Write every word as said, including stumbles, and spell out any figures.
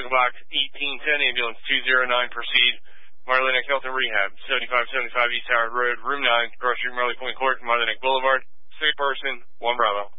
Echo Box eighteen ten, ambulance two zero nine, proceed. Marley Neck Health and Rehab, seventy-five seventy-five East Howard Road, room nine, Cross Street, Marley Point Court, Marley Neck Boulevard. Sick person, one Bravo.